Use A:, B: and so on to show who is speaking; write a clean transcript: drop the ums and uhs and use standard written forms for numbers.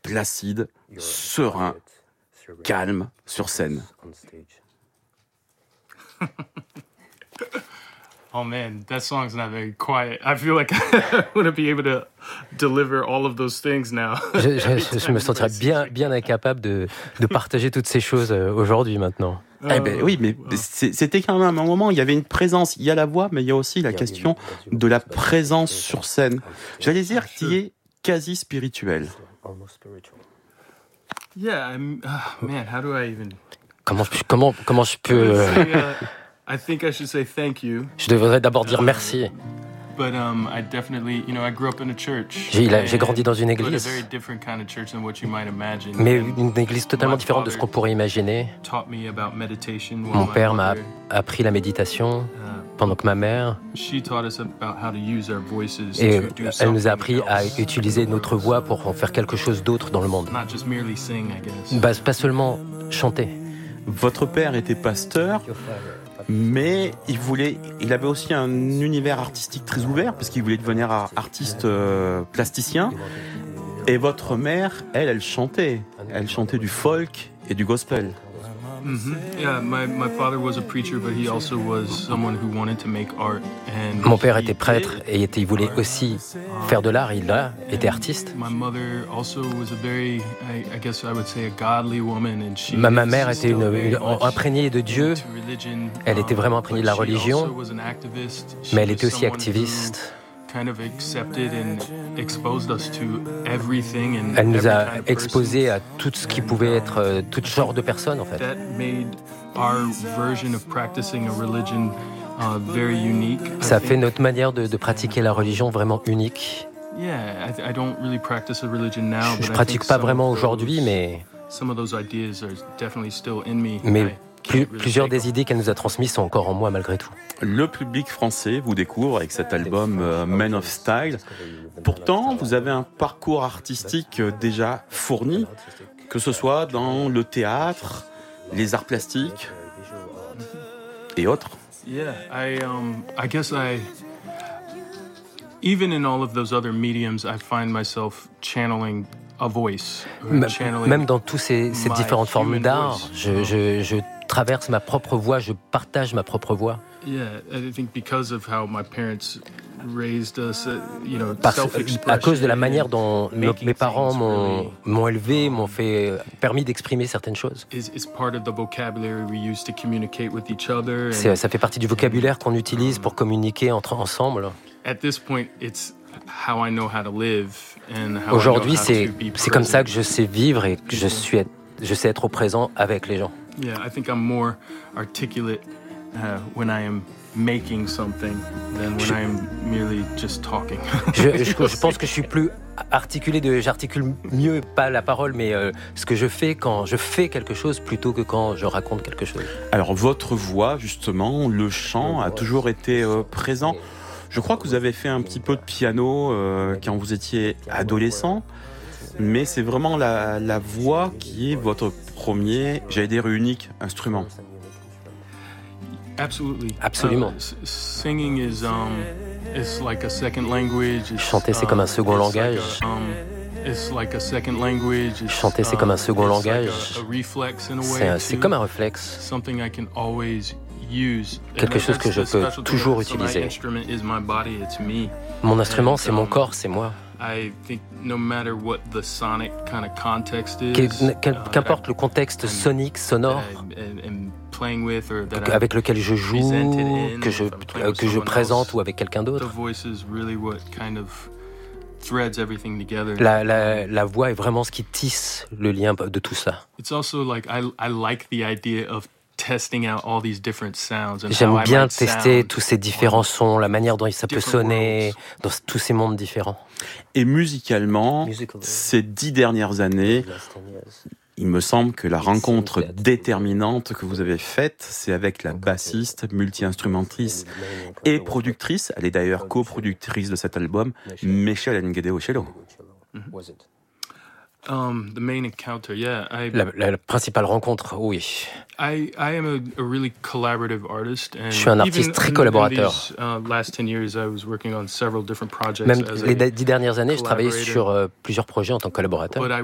A: placide, serein, calme sur scène.
B: Oh man, that song's not very quiet. I feel like I wouldn't be able to deliver all of those things now.
C: Je me sentirais bien incapable de partager toutes ces choses aujourd'hui maintenant.
A: Eh ben oui, mais c'était quand même un moment, il y avait une présence, il y a la voix, mais il y a aussi la question de la présence sur scène. J'allais dire qui est quasi spirituelle.
B: Yeah, man, how do I even...
C: Comment je peux...
B: I think I should say thank you.
C: Je devrais d'abord dire merci.
B: But I definitely, I grew up in a church.
C: J'ai grandi dans une
B: But a
C: église,
B: very different kind of church than what you might imagine.
C: mais une église totalement différente de ce qu'on pourrait imaginer.
B: Taught me about meditation.
C: Mon père m'a appris la méditation, pendant que ma mère,
B: She taught us about how to use our voices
C: et
B: to do
C: elle nous a
B: something
C: appris à
B: else.
C: utiliser notre voix pour en faire quelque chose d'autre dans le monde.
B: Not just merely sing, I guess.
C: Pas seulement chanter.
A: Votre père était pasteur, mais il avait aussi un univers artistique très ouvert, parce qu'il voulait devenir artiste plasticien. Et votre mère, elle chantait. Elle chantait du folk et du gospel.
B: Yeah, my father was a preacher, but he also was someone who wanted to make art. And
C: Mon père
B: he
C: était prêtre et il voulait aussi faire de l'art. Il était artiste.
B: My mother also was a very, I guess I would say, a godly woman, and she.
C: Ma mère était
B: still very much
C: imprégnée de Dieu.
B: into religion,
C: Elle était vraiment imprégnée de la
B: but she
C: religion,
B: also was an activist. She
C: mais elle
B: was
C: était aussi
B: someone who
C: activiste.
B: kind of accepted and exposed us to everything and
C: Elle nous
B: every
C: a
B: kind of
C: exposés
B: person.
C: à tout ce qui pouvait être, tout genre de personnes en fait.
B: That made our version of practicing a religion very unique.
C: Ça
B: I
C: fait
B: think.
C: notre manière de pratiquer la religion vraiment unique.
B: Yeah, I don't really practice a religion now, but
C: Je
B: I
C: pratique
B: think
C: pas
B: some
C: vraiment
B: of those-
C: aujourd'hui, mais
B: some of those ideas are definitely still in me. I can't really
C: plusieurs
B: shake
C: des idées qu'elle nous a transmises sont encore en moi malgré tout.
A: Le public français vous découvre avec cet album Men of Style. Pourtant, vous avez un parcours artistique déjà fourni, que ce soit dans le théâtre, les arts plastiques et autres.
B: Yeah, I guess even in all of those other mediums, I find myself channeling a voice. Channeling
C: Même dans toutes ces
B: my
C: différentes formes
B: human
C: d'art,
B: voice.
C: je traverse ma propre voix, je partage ma propre voix.
B: Yeah, I think because of how my parents raised us,
C: À cause de la manière dont
B: making
C: mes parents
B: things really
C: m'ont élevé, m'ont permis d'exprimer certaines choses.
B: is part of the vocabulary we use to communicate with each other. And
C: Ça fait partie du vocabulaire qu'on utilise pour communiquer ensemble.
B: at this point, it's how I know how to live and how
C: Aujourd'hui,
B: I know how
C: c'est
B: to be
C: comme ça
B: present.
C: que je sais vivre et que je sais être au présent avec les gens.
B: Yeah, I think I'm more articulate when I am making something than when I am merely just talking.
C: Je pense que je suis plus articulé, j'articule mieux, pas la parole, mais ce que je fais quand je fais quelque chose plutôt que quand je raconte quelque chose.
A: Alors votre voix, justement, le chant a toujours été présent. Je crois que vous avez fait un petit peu de piano quand vous étiez adolescent, mais c'est vraiment la voix qui est votre premier, j'allais dire unique instrument.
B: Absolutely.
C: Absolument.
B: Singing is like a second language.
C: Chanter, c'est comme un second langage.
B: It's like a second language.
C: Chanter, c'est comme un second
B: it's like
C: langage.
B: a reflex in a way.
C: C'est comme un réflexe.
B: Something I can always use.
C: Quelque chose que je peux toujours utiliser.
B: My instrument is my body, it's me.
C: Mon instrument, c'est mon
B: And,
C: corps, c'est moi.
B: I think no matter what the sonic kind of context is,
C: Qu'importe le contexte sonique, sonore,
B: and playing with or that
C: avec lequel je joue,
B: presented in,
C: que
B: if I'm playing with
C: je
B: someone
C: présente
B: else,
C: ou avec quelqu'un
B: the
C: d'autre.
B: voice is really what kind of threads everything together.
C: La voix est vraiment ce qui tisse le lien de tout ça.
B: It's also like I like the idea of testing out all these different sounds and how
C: J'aime
B: I
C: bien
B: might
C: tester
B: sound
C: tous ces différents sons, la manière dont ça peut
B: different
C: sonner
B: worlds.
C: dans tous ces mondes différents.
A: Et musicalement, ces 10 dernières années, il me semble que la rencontre déterminante que vous avez faite, c'est avec la bassiste, multi-instrumentrice et productrice, elle est d'ailleurs coproductrice de cet album, Michelle Ngedeocello.
B: The main encounter, yeah.
C: La principale rencontre, oui.
B: I am a really collaborative artist. And
C: Je suis un artiste
B: even
C: très
B: in
C: collaborateur.
B: these, last 10 years, I was working on several different projects
C: Même
B: as
C: les
B: a
C: 10 dernières années, je travaillais
B: collaborator.
C: sur plusieurs projets en tant que collaborateur.
B: But I